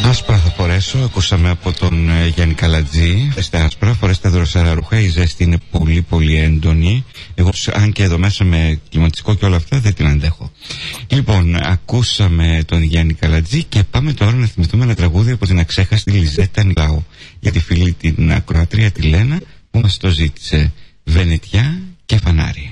Άσπρα θα φορέσω, ακούσαμε από τον Γιάννη Καλατζή. Φορέστε άσπρα, φορέστε δροσερά ρούχα, η ζέστη είναι πολύ πολύ έντονη. Εγώ αν και εδώ μέσα με κλιματιστικό και όλα αυτά δεν την αντέχω. Λοιπόν, ακούσαμε τον Γιάννη Καλατζή και πάμε τώρα να θυμηθούμε ένα τραγούδι από την αξέχαστη Λιζέτα Νικολάου, για τη φίλη την ακροατρία τη Λένα που μας το ζήτησε. Βενετιά και φανάρι.